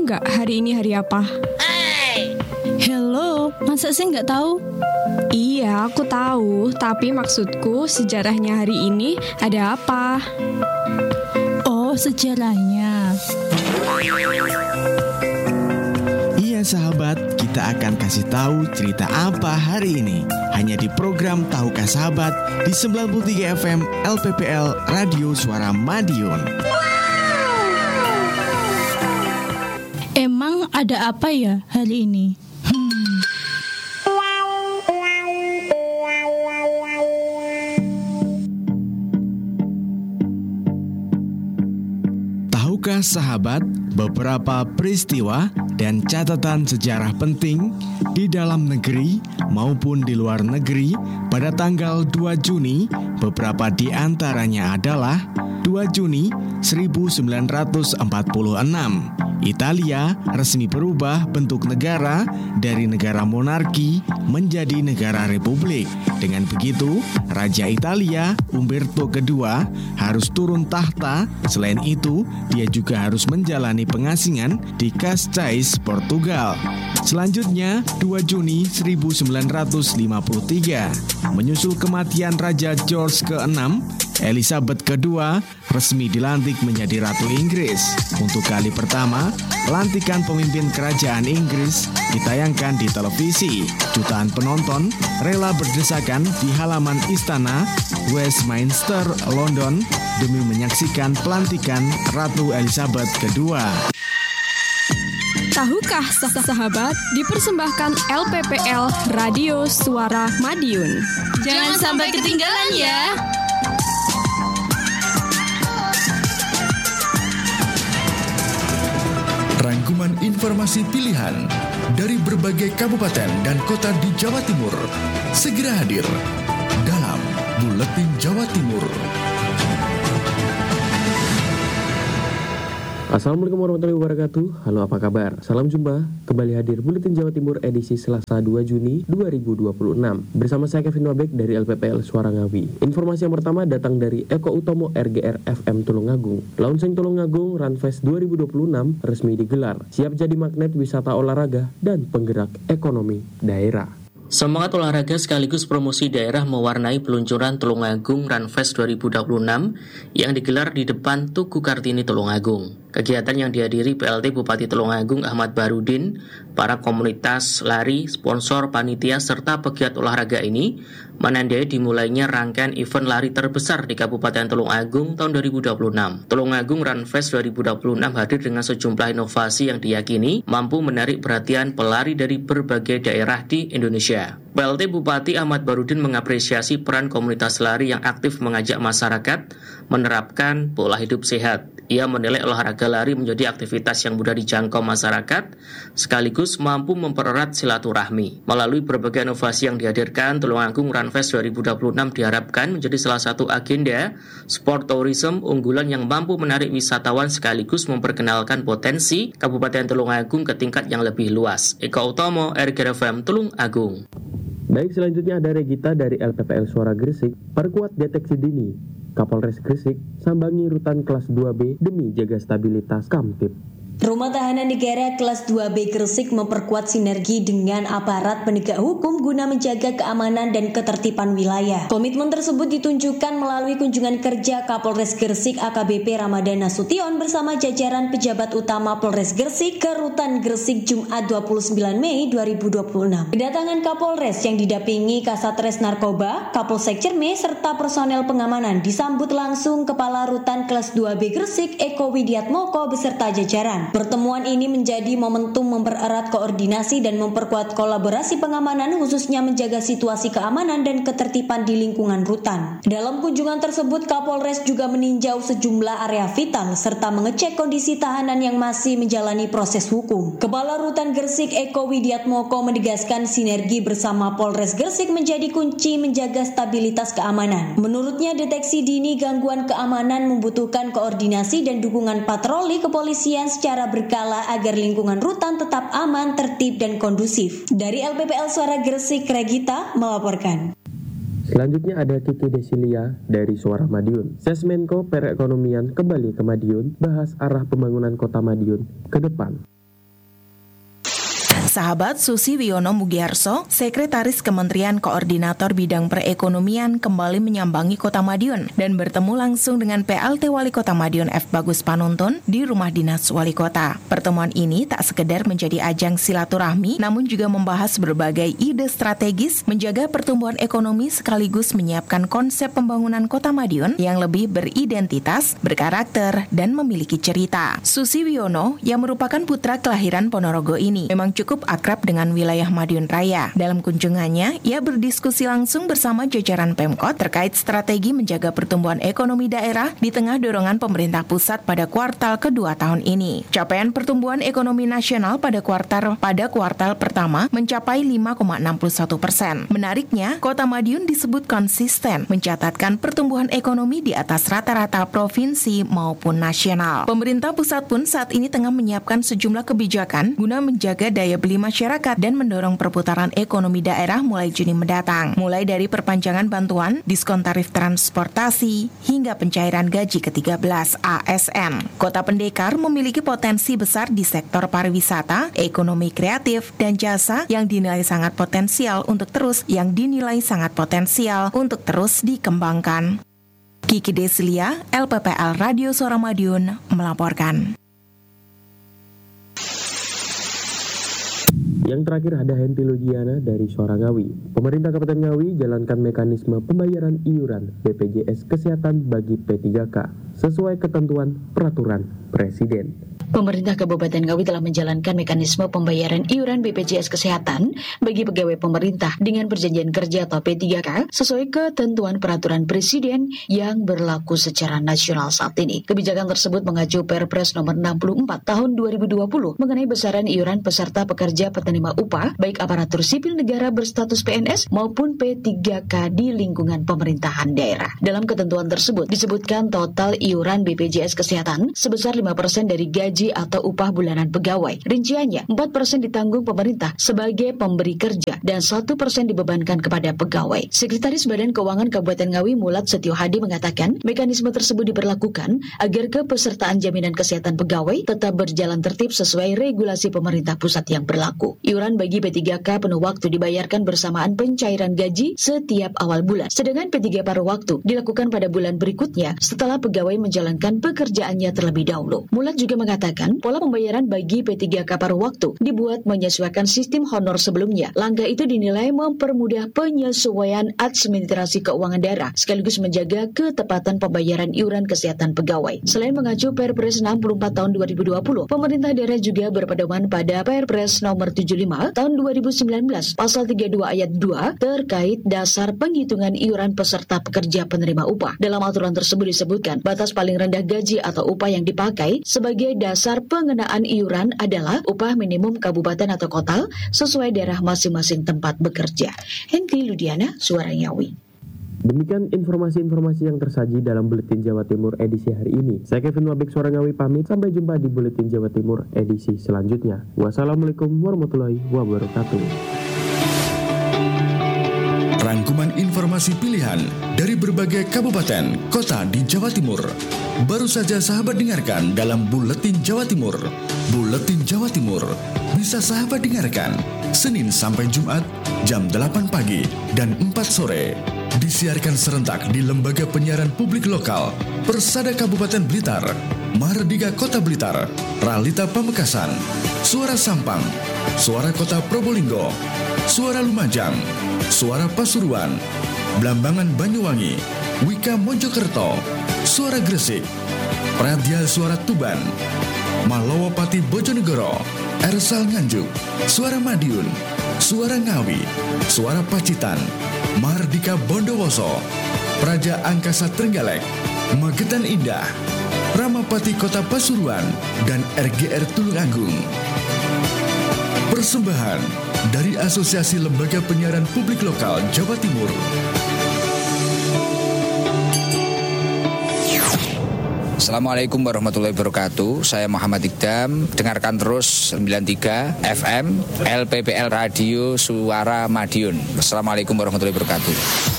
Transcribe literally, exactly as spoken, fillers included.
nggak hari ini hari apa? Hello, masa sih nggak tahu? Iya, aku tahu. Tapi maksudku sejarahnya hari ini ada apa? Oh, sejarahnya. Iya sahabat, kita akan kasih tahu cerita apa hari ini. Hanya di program Tahukah Sahabat di sembilan puluh tiga F M L P P L Radio Suara Madiun. Emang ada apa ya hari ini? Hmm. Tahukah sahabat beberapa peristiwa dan catatan sejarah penting di dalam negeri maupun di luar negeri pada tanggal dua Juni? Beberapa di antaranya adalah dua Juni seribu sembilan ratus empat puluh enam. Italia resmi berubah bentuk negara dari negara monarki menjadi negara republik. Dengan begitu, Raja Italia Umberto kedua harus turun tahta. Selain itu, dia juga harus menjalani pengasingan di Cascais, Portugal. Selanjutnya, dua Juni seribu sembilan ratus lima puluh tiga, menyusul kematian Raja George keenam, Elizabeth kedua resmi dilantik menjadi Ratu Inggris. Untuk kali pertama, pelantikan pemimpin kerajaan Inggris ditayangkan di televisi. Jutaan penonton rela berdesakan di halaman istana Westminster, London demi menyaksikan pelantikan Ratu Elizabeth kedua. Tahukah sahabat dipersembahkan L P P L Radio Suara Madiun. Jangan sampai ketinggalan ya. Rangkuman informasi pilihan dari berbagai kabupaten dan kota di Jawa Timur segera hadir dalam Buletin Jawa Timur. Assalamualaikum warahmatullahi wabarakatuh. Halo, apa kabar? Salam jumpa. Kembali hadir Buletin Jawa Timur edisi Selasa dua Juni dua ribu dua puluh enam. Bersama saya Kevin Wabek dari L P P L Suara Ngawi. Informasi yang pertama datang dari Eko Utomo R G R F M Tulungagung. Launching Tulungagung Runfest dua ribu dua puluh enam resmi digelar. Siap jadi magnet wisata olahraga dan penggerak ekonomi daerah. Semangat olahraga sekaligus promosi daerah mewarnai peluncuran Tulungagung Runfest dua ribu dua puluh enam yang digelar di depan Tugu Kartini Tulungagung. Kegiatan yang dihadiri P L T Bupati Tulungagung Ahmad Barudin, para komunitas lari, sponsor, panitia, serta pegiat olahraga ini menandai dimulainya rangkaian event lari terbesar di Kabupaten Tulungagung tahun dua ribu dua puluh enam. Tulungagung Runfest dua ribu dua puluh enam hadir dengan sejumlah inovasi yang diyakini mampu menarik perhatian pelari dari berbagai daerah di Indonesia. P L T Bupati Ahmad Barudin mengapresiasi peran komunitas lari yang aktif mengajak masyarakat menerapkan pola hidup sehat. Ia menilai olahraga lari menjadi aktivitas yang mudah dijangkau masyarakat, sekaligus mampu mempererat silaturahmi. Melalui berbagai inovasi yang dihadirkan, Tulungagung Runfest dua ribu dua puluh enam diharapkan menjadi salah satu agenda sport tourism unggulan yang mampu menarik wisatawan sekaligus memperkenalkan potensi Kabupaten Tulungagung ke tingkat yang lebih luas. Eko Utomo, R G R F M Tulungagung. Baik, selanjutnya ada Regita dari L P P L Suara Gresik. Perkuat deteksi dini. Kapolres Gresik sambangi rutan kelas dua B demi jaga stabilitas Kamtib. Rumah Tahanan Negara kelas dua B Gresik memperkuat sinergi dengan aparat penegak hukum guna menjaga keamanan dan ketertiban wilayah. Komitmen tersebut ditunjukkan melalui kunjungan kerja Kapolres Gresik A K B P Ramadan Nasution bersama jajaran pejabat utama Polres Gresik ke Rutan Gresik Jumat dua puluh sembilan Mei dua ribu dua puluh enam. Kedatangan Kapolres yang didampingi Kasatres Narkoba, Kapolsek Cerme, serta personel pengamanan disambut langsung Kepala Rutan kelas dua B Gresik Eko Widiatmoko beserta jajaran. Pertemuan ini menjadi momentum mempererat koordinasi dan memperkuat kolaborasi pengamanan khususnya menjaga situasi keamanan dan ketertiban di lingkungan rutan. Dalam kunjungan tersebut, Kapolres juga meninjau sejumlah area vital serta mengecek kondisi tahanan yang masih menjalani proses hukum. Kepala Rutan Gresik Eko Widiatmoko menegaskan sinergi bersama Polres Gresik menjadi kunci menjaga stabilitas keamanan. Menurutnya, deteksi dini gangguan keamanan membutuhkan koordinasi dan dukungan patroli kepolisian secara berkala agar lingkungan rutan tetap aman, tertib, dan kondusif. Dari L P P L Suara Gresik, Regita melaporkan. Selanjutnya ada Kiki Desilia dari Suara Madiun. Sesmenko Perekonomian kembali ke Madiun, bahas arah pembangunan kota Madiun ke depan. Sahabat Susi Wiono Mugiarso, Sekretaris Kementerian Koordinator Bidang Perekonomian kembali menyambangi Kota Madiun dan bertemu langsung dengan P L T Wali Kota Madiun F. Bagus Panuntun di Rumah Dinas Wali Kota. Pertemuan ini tak sekedar menjadi ajang silaturahmi, namun juga membahas berbagai ide strategis menjaga pertumbuhan ekonomi sekaligus menyiapkan konsep pembangunan Kota Madiun yang lebih beridentitas, berkarakter, dan memiliki cerita. Susi Wiono, yang merupakan putra kelahiran Ponorogo ini, memang cukup akrab dengan wilayah Madiun Raya. Dalam kunjungannya, ia berdiskusi langsung bersama jajaran Pemkot terkait strategi menjaga pertumbuhan ekonomi daerah di tengah dorongan pemerintah pusat pada kuartal kedua tahun ini. Capaian pertumbuhan ekonomi nasional pada kuartal pada kuartal pertama mencapai lima koma enam satu persen. Menariknya, Kota Madiun disebut konsisten mencatatkan pertumbuhan ekonomi di atas rata-rata provinsi maupun nasional. Pemerintah pusat pun saat ini tengah menyiapkan sejumlah kebijakan guna menjaga daya beli masyarakat dan mendorong perputaran ekonomi daerah mulai Juni mendatang. Mulai dari perpanjangan bantuan, diskon tarif transportasi, hingga pencairan gaji ke tiga belas A S N. Kota Pendekar memiliki potensi besar di sektor pariwisata, ekonomi kreatif, dan jasa yang dinilai sangat potensial untuk terus yang dinilai sangat potensial untuk terus dikembangkan. Kiki Deslia, L P P L Radio Suara Madiun, melaporkan. Yang terakhir ada Henti Lugiana dari Suara Ngawi. Pemerintah Kabupaten Ngawi jalankan mekanisme pembayaran iuran B P J S Kesehatan bagi P tiga K sesuai ketentuan peraturan Presiden. Pemerintah Kabupaten Ngawi telah menjalankan mekanisme pembayaran iuran B P J S Kesehatan bagi pegawai pemerintah dengan perjanjian kerja atau P tiga K sesuai ketentuan peraturan Presiden yang berlaku secara nasional saat ini. Kebijakan tersebut mengacu Perpres nomor enam puluh empat tahun dua ribu dua puluh mengenai besaran iuran peserta pekerja penerima upah baik aparatur sipil negara berstatus P N S maupun P tiga K di lingkungan pemerintahan daerah. Dalam ketentuan tersebut disebutkan total iuran B P J S Kesehatan sebesar lima persen dari gaji atau upah bulanan pegawai. Rinciannya, empat persen ditanggung pemerintah sebagai pemberi kerja dan satu persen dibebankan kepada pegawai. Sekretaris Badan Keuangan Kabupaten Ngawi Mulat Setio Hadi mengatakan, mekanisme tersebut diberlakukan agar kepesertaan jaminan kesehatan pegawai tetap berjalan tertib sesuai regulasi pemerintah pusat yang berlaku. Iuran bagi P tiga K penuh waktu dibayarkan bersamaan pencairan gaji setiap awal bulan. Sedangkan P tiga paruh waktu dilakukan pada bulan berikutnya setelah pegawai menjalankan pekerjaannya terlebih dahulu. Mulat juga mengatakan pola pembayaran bagi P tiga K paruh waktu dibuat menyesuaikan sistem honor sebelumnya. Langkah itu dinilai mempermudah penyesuaian administrasi keuangan daerah sekaligus menjaga ketepatan pembayaran iuran kesehatan pegawai. Selain mengacu Perpres enam puluh empat tahun dua ribu dua puluh, pemerintah daerah juga berpedoman pada Perpres nomor tujuh puluh lima tahun dua ribu sembilan belas pasal tiga puluh dua ayat dua terkait dasar penghitungan iuran peserta pekerja penerima upah. Dalam aturan tersebut disebutkan batas paling rendah gaji atau upah yang dipakai sebagai dasar Dasar pengenaan iuran adalah upah minimum kabupaten atau kota sesuai daerah masing-masing tempat bekerja. Henti Ludiana, Suara Ngawi. Demikian informasi-informasi yang tersaji dalam Buletin Jawa Timur edisi hari ini. Saya Kevin Wabek Suara Ngawi pamit. Sampai jumpa di Buletin Jawa Timur edisi selanjutnya. Wassalamualaikum warahmatullahi wabarakatuh. Rangkuman informasi pilihan dari berbagai kabupaten, kota di Jawa Timur. Baru saja sahabat dengarkan dalam Buletin Jawa Timur. Buletin Jawa Timur bisa sahabat dengarkan Senin sampai Jumat jam delapan pagi dan empat sore. Disiarkan serentak di Lembaga Penyiaran Publik Lokal, Persada Kabupaten Blitar, Mahardika Kota Blitar, Ralita Pamekasan, Suara Sampang, Suara Kota Probolinggo, Suara Lumajang, Suara Pasuruan, Blambangan Banyuwangi, Wika Mojokerto, Suara Gresik, Pradya Suara Tuban, Malowopati Bojonegoro, Ersal Nganjuk, Suara Madiun, Suara Ngawi, Suara Pacitan, Mahardika Bondowoso, Praja Angkasa Trenggalek, Magetan Indah, Ramapati Kota Pasuruan, dan R G R Tulungagung. Persembahan dari Asosiasi Lembaga Penyiaran Publik Lokal Jawa Timur. Assalamualaikum warahmatullahi wabarakatuh. Saya Muhammad Ikdam. Dengarkan terus sembilan puluh tiga F M L P P L Radio Suara Madiun. Assalamualaikum warahmatullahi wabarakatuh.